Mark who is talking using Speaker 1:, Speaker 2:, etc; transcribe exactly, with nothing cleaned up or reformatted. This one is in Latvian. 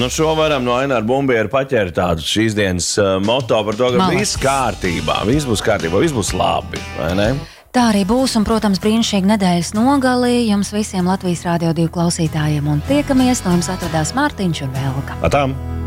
Speaker 1: Nu, šo varam no Aināra Bumbieru paķert tādu šīs dienas uh, moto par to, ka
Speaker 2: Malacis.
Speaker 1: viss kārtībā, viss būs kārtībā, viss būs labi, vai ne?
Speaker 2: Tā arī būs, un, protams, brīnišķīgi nedēļas nogalī jums visiem Latvijas Rādio divi klausītājiem, un tiekamies, no jums atradās Mārtiņš un Velka.
Speaker 1: Atām!